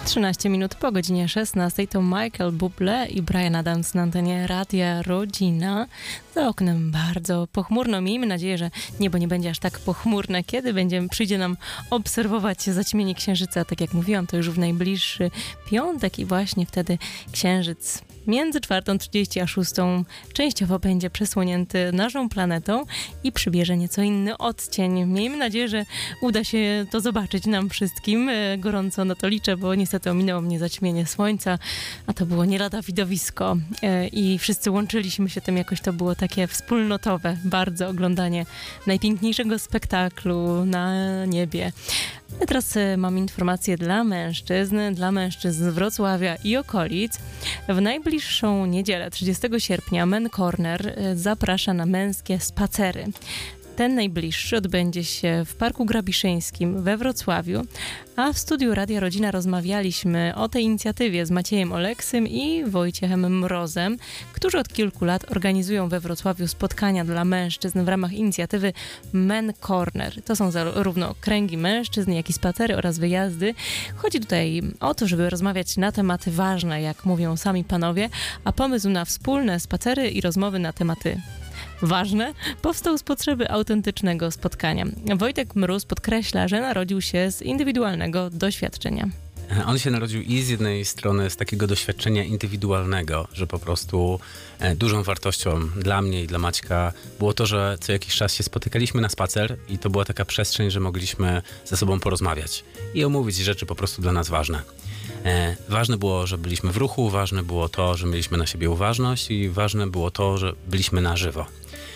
13 minut po godzinie 16 to Michael Bublé i Bryan Adams na antenie Radia Rodzina. Za oknem bardzo pochmurno. Miejmy nadzieję, że niebo nie będzie aż tak pochmurne, kiedy przyjdzie nam obserwować zaćmienie księżyca. Tak jak mówiłam, to już w najbliższy piątek i właśnie wtedy księżyc między 4:30 a 6:00 częściowo będzie przesłonięty naszą planetą i przybierze nieco inny odcień. Miejmy nadzieję, że uda się to zobaczyć nam wszystkim. Gorąco na to liczę, bo niestety ominęło mnie zaćmienie słońca, a to było nie lada widowisko i wszyscy łączyliśmy się tym, jakoś to było takie wspólnotowe, bardzo oglądanie najpiękniejszego spektaklu na niebie. A teraz mam informację dla mężczyzn z Wrocławia i okolic. W najbliższą niedzielę, 30 sierpnia, Men Corner zaprasza na męskie spacery. Ten najbliższy odbędzie się w Parku Grabiszyńskim we Wrocławiu, a w studiu Radia Rodzina rozmawialiśmy o tej inicjatywie z Maciejem Oleksym i Wojciechem Mrozem, którzy od kilku lat organizują we Wrocławiu spotkania dla mężczyzn w ramach inicjatywy Men Corner. To są zarówno kręgi mężczyzn, jak i spacery oraz wyjazdy. Chodzi tutaj o to, żeby rozmawiać na tematy ważne, jak mówią sami panowie, a pomysł na wspólne spacery i rozmowy na tematy ważne powstał z potrzeby autentycznego spotkania. Wojtek Mróz podkreśla, że narodził się z indywidualnego doświadczenia. On się narodził i z jednej strony z takiego doświadczenia indywidualnego, że po prostu dużą wartością dla mnie i dla Maćka było to, że co jakiś czas się spotykaliśmy na spacer i to była taka przestrzeń, że mogliśmy ze sobą porozmawiać i omówić rzeczy po prostu dla nas ważne. Ważne było, że byliśmy w ruchu, ważne było to, że mieliśmy na siebie uważność i ważne było to, że byliśmy na żywo.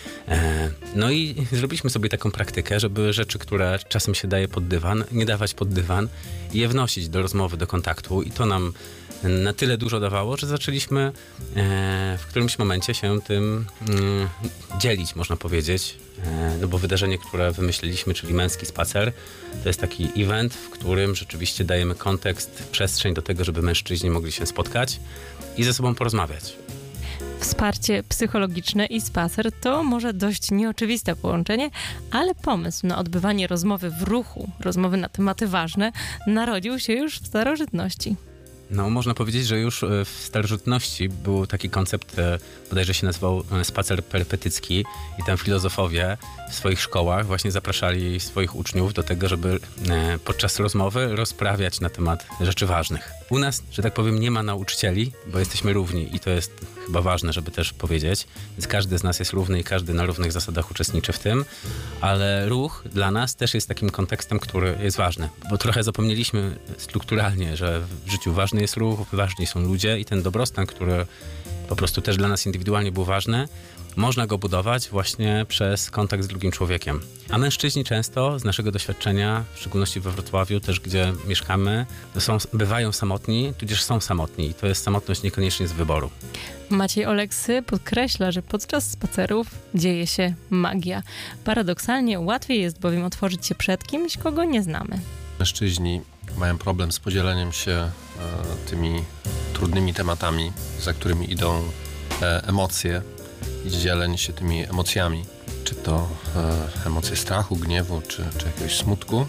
No i zrobiliśmy sobie taką praktykę, żeby rzeczy, które czasem się daje pod dywan, nie dawać pod dywan i je wnosić do rozmowy, do kontaktu. I to nam na tyle dużo dawało, że zaczęliśmy w którymś momencie się tym dzielić, można powiedzieć. No bo wydarzenie, które wymyśliliśmy, czyli męski spacer, to jest taki event, w którym rzeczywiście dajemy kontekst, przestrzeń do tego, żeby mężczyźni mogli się spotkać i ze sobą porozmawiać. Wsparcie psychologiczne i spacer to może dość nieoczywiste połączenie, ale pomysł na odbywanie rozmowy w ruchu, rozmowy na tematy ważne, narodził się już w starożytności. No, można powiedzieć, że już w starożytności był taki koncept, bodajże się nazywał spacer perypetycki i tam filozofowie w swoich szkołach właśnie zapraszali swoich uczniów do tego, żeby podczas rozmowy rozprawiać na temat rzeczy ważnych. U nas, że tak powiem, nie ma nauczycieli, bo jesteśmy równi i to jest chyba ważne, żeby też powiedzieć. Więc każdy z nas jest równy i każdy na równych zasadach uczestniczy w tym, ale ruch dla nas też jest takim kontekstem, który jest ważny, bo trochę zapomnieliśmy strukturalnie, że w życiu ważny jest ruch, ważni są ludzie i ten dobrostan, który po prostu też dla nas indywidualnie był ważny, można go budować właśnie przez kontakt z drugim człowiekiem. A mężczyźni często z naszego doświadczenia, w szczególności we Wrocławiu, też gdzie mieszkamy, bywają samotni, tudzież są samotni i to jest samotność niekoniecznie z wyboru. Maciej Oleksy podkreśla, że podczas spacerów dzieje się magia. Paradoksalnie łatwiej jest bowiem otworzyć się przed kimś, kogo nie znamy. Mężczyźni mają problem z podzieleniem się tymi trudnymi tematami, za którymi idą emocje i dzielenie się tymi emocjami, czy to emocje strachu, gniewu, czy jakiegoś smutku.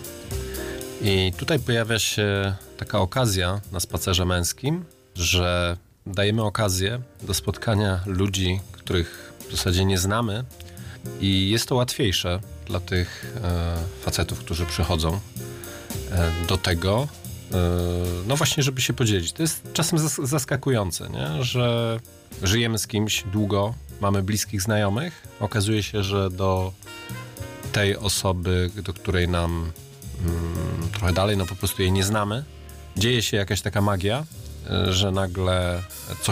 I tutaj pojawia się taka okazja na spacerze męskim, że dajemy okazję do spotkania ludzi, których w zasadzie nie znamy i jest to łatwiejsze dla tych facetów, którzy przychodzą do tego, no właśnie, żeby się podzielić. To jest czasem zaskakujące, nie? Że żyjemy z kimś długo, mamy bliskich znajomych. Okazuje się, że do tej osoby, do której nam trochę dalej, no po prostu jej nie znamy, dzieje się jakaś taka magia, że nagle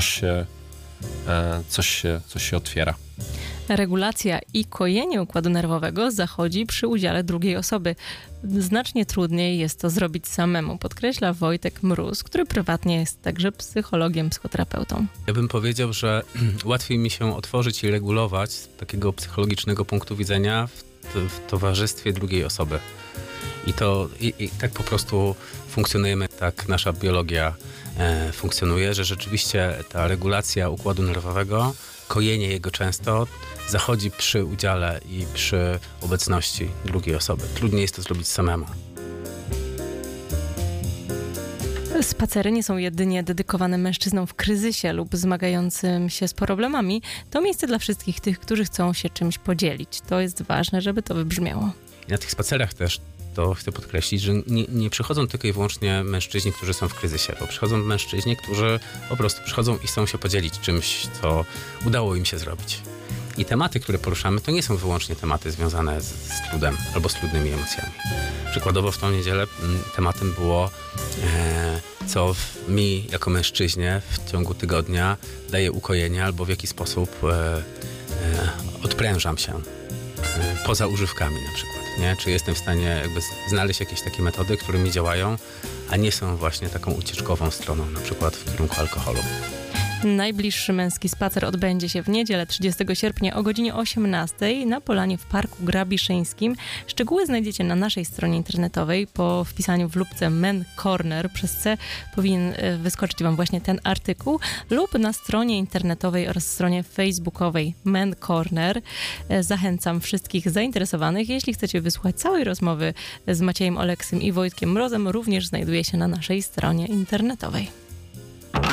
coś się otwiera. Regulacja i kojenie układu nerwowego zachodzi przy udziale drugiej osoby. Znacznie trudniej jest to zrobić samemu, podkreśla Wojtek Mróz, który prywatnie jest także psychologiem, psychoterapeutą. Ja bym powiedział, że łatwiej mi się otworzyć i regulować z takiego psychologicznego punktu widzenia w towarzystwie drugiej osoby. I tak po prostu funkcjonujemy, tak nasza biologia funkcjonuje, że rzeczywiście ta regulacja układu nerwowego, kojenie jego często zachodzi przy udziale i przy obecności drugiej osoby. Trudniej jest to zrobić samemu. Spacery nie są jedynie dedykowane mężczyznom w kryzysie lub zmagającym się z problemami. To miejsce dla wszystkich tych, którzy chcą się czymś podzielić. To jest ważne, żeby to wybrzmiało. I na tych spacerach też to chcę podkreślić, że nie przychodzą tylko i wyłącznie mężczyźni, którzy są w kryzysie, bo przychodzą mężczyźni, którzy po prostu przychodzą i chcą się podzielić czymś, co udało im się zrobić. I tematy, które poruszamy, to nie są wyłącznie tematy związane z trudem albo z trudnymi emocjami. Przykładowo w tą niedzielę tematem było, co mi jako mężczyźnie w ciągu tygodnia daje ukojenie albo w jaki sposób odprężam się poza używkami na przykład. Nie? Czy jestem w stanie jakby znaleźć jakieś takie metody, które mi działają, a nie są właśnie taką ucieczkową stroną, na przykład w kierunku alkoholu. Najbliższy męski spacer odbędzie się w niedzielę 30 sierpnia o godzinie 18 na polanie w Parku Grabiszyńskim. Szczegóły znajdziecie na naszej stronie internetowej. Po wpisaniu w lupce Men Corner przez C powinien wyskoczyć wam właśnie ten artykuł lub na stronie internetowej oraz stronie facebookowej Men Corner. Zachęcam wszystkich zainteresowanych. Jeśli chcecie wysłuchać całej rozmowy z Maciejem Oleksym i Wojtkiem Mrozem, również znajduje się na naszej stronie internetowej.